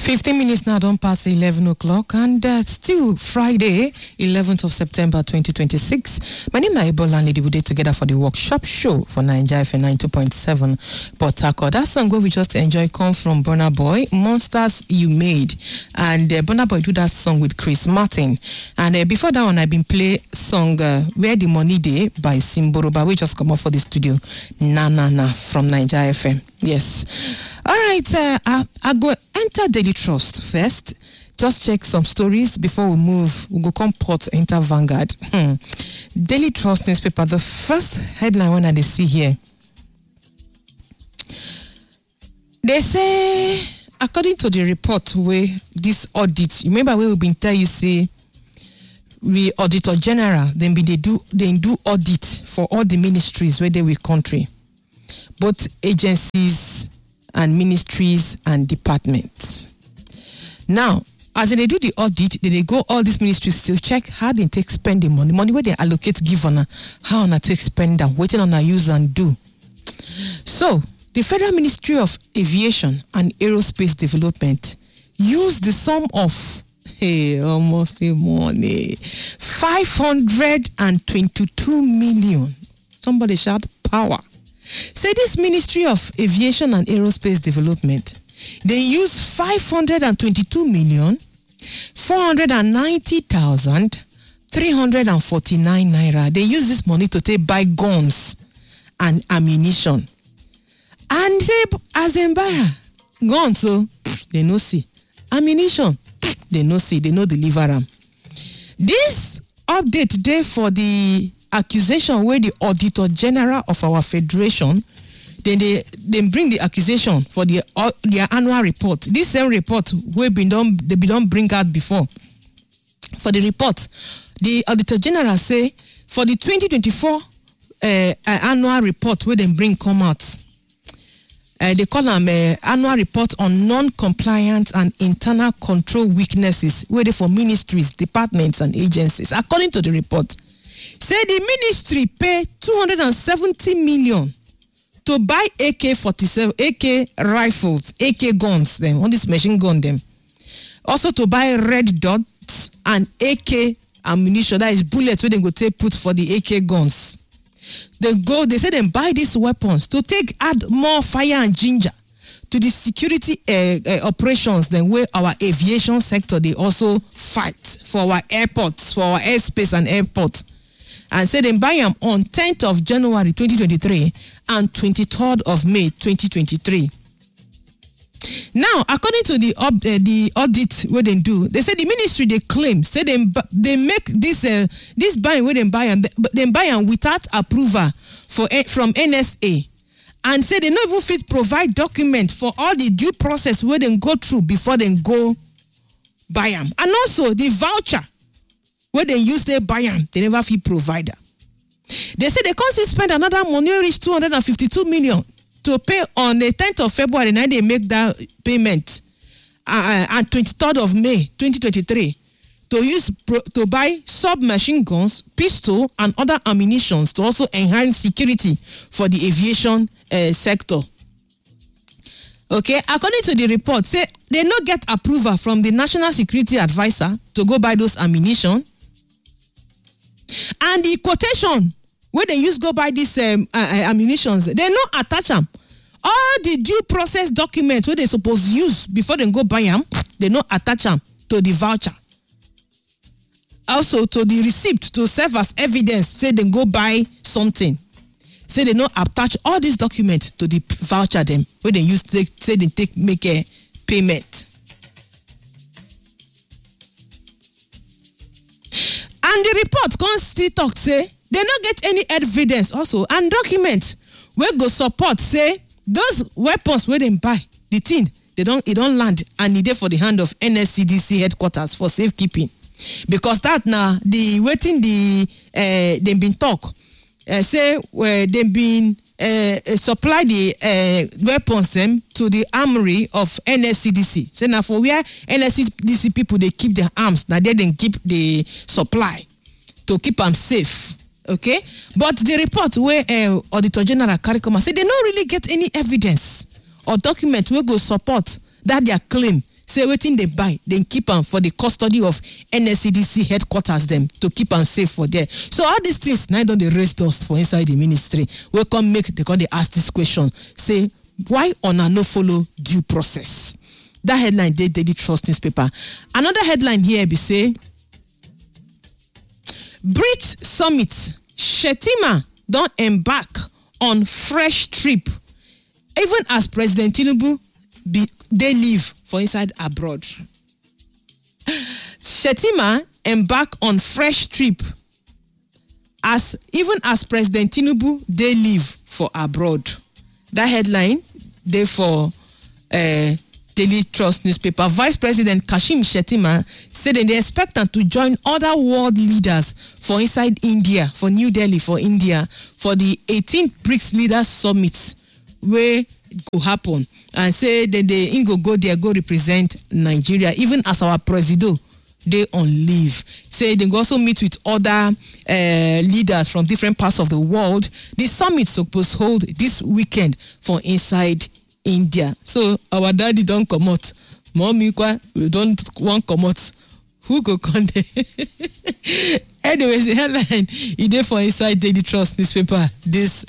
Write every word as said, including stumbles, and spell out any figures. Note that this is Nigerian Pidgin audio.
fifteen minutes now don't pass eleven o'clock, and uh, still Friday, eleventh of September twenty twenty-six. My name is Ebola and Lady Bude together for the workshop show for Nigeria F M ninety-two point seven Port Harcourt. That song where we just enjoy come from Burna Boy, Monsters You Made. And uh, Burna Boy do that song with Chris Martin. And uh, before that one, I've been play song uh, Where the Money Day by Simboroba. We just come up for the studio. Na na na from Nigeria F M. Yes. All right. Uh, I, I go enter Daily Trust first. Just check some stories before we move. We go come port, enter Vanguard. Hmm. Daily Trust newspaper. The first headline one that they see here. They say, according to the report where this audit, you remember where we've been tell you say, we Auditor General, then be they do they do audit for all the ministries where they will country, both agencies and ministries and departments. Now, as they do the audit, they, they go all these ministries to check how they take spend the money, money where they allocate give on how on take spend them, waiting on a use and do. So the Federal Ministry of Aviation and Aerospace Development used the sum of hey almost a money five hundred twenty-two million. Somebody shout power. Say this Ministry of Aviation and Aerospace Development, they use five hundred twenty-two million four hundred ninety thousand three hundred forty-nine naira. They use this money to take buy guns and ammunition. And say as they buy guns, so they no see ammunition. They no see, they no deliver them. This update there for the accusation where the Auditor General of our Federation, then they then bring the accusation for the uh, their annual report. This same report where been done they be done bring out before. For the report, the Auditor General say for the twenty twenty-four uh, uh, annual report where they bring come out. Uh, they call them uh, annual report on non-compliance and internal control weaknesses, where they for ministries, departments, and agencies. According to the report, say the ministry pay two hundred seventy million to buy A K forty-seven, A K rifles, A K guns, them on this machine gun, them. Also to buy red dots and A K ammunition, that is bullets where they go take put for the A K guns. They go, they say they buy these weapons to take add more fire and ginger to the security uh, uh, operations than where our aviation sector they also fight for our airports, for our airspace and airports. And say they buy them on tenth of January twenty twenty-three and twenty-third of May twenty twenty-three. Now, according to the uh, the audit where they do, they say the ministry they claim say they they make this uh, this buying where they buy them, they buy them without approval for from N S A, and say they not even fit provide document for all the due process where they go through before they go buy them, and also the voucher where they use their buy them, they never fit provider. They say they can't spend another money reach two hundred fifty-two million. To pay on the tenth of February, now they make that payment, uh, and twenty-third of May twenty twenty-three to use pro, to buy submachine guns, pistol, and other ammunitions to also enhance security for the aviation uh, sector. Okay, according to the report, say they not get approval from the National Security Advisor to go buy those ammunition, and the quotation where they use go buy these um, uh, uh, ammunitions, they no attach them. All the due process documents where they supposed to use before they go buy them, they no attach them to the voucher. Also to the receipt to serve as evidence, say they go buy something. Say they no attach all these documents to the voucher them where they use take, say they take make a payment. And the report can still talk say they not get any evidence also and documents where go support say those weapons where they buy the thing they don't it don't land and it there for the hand of N S C D C headquarters for safekeeping, because that now the waiting the uh, they've been talk uh, say where they've been uh, uh, supply the uh, weapons them to the armory of N S C D C. Say now for where N S C D C people they keep their arms, now they then keep the supply to keep them safe. Okay, but the report where uh, Auditor General carry come say they don't really get any evidence or document where go support that their claim say wetin they buy, then keep am for the custody of N S C D C headquarters them to keep am safe for there. So all these things now don't they raise dust for inside the ministry. We come make they come they ask this question. Say why una no follow due process? That headline they Daily Trust newspaper. Another headline here be say BRICS Summit, Shettima don't embark on fresh trip, even as President Tinubu be they live for inside abroad. Shettima embark on fresh trip as even as President Tinubu they live for abroad. That headline they for uh, Daily Trust newspaper. Vice President Kashim Shettima said they expect them to join other world leaders for inside India, for New Delhi, for India, for the eighteenth BRICS Leaders Summit where go happen, and say that they go go there go represent Nigeria, even as our president they on leave. Say they go also meet with other uh, leaders from different parts of the world. The summit supposed to hold this weekend for inside India. So our daddy don't come out. Mommy, we don't want come out. Who go come there? Anyways, the headline is there for inside Daily Trust newspaper this